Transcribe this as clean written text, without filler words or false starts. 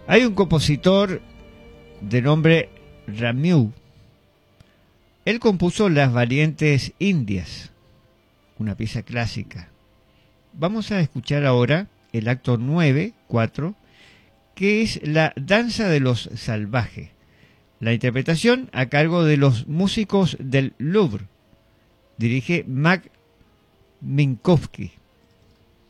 Hay un compositor de nombre Rameau. Él compuso Las Valientes Indias, una pieza clásica. Vamos a escuchar ahora el acto 9/4, que es la Danza de los Salvajes. La interpretación a cargo de los músicos del Louvre. Dirige Mac Minkowski.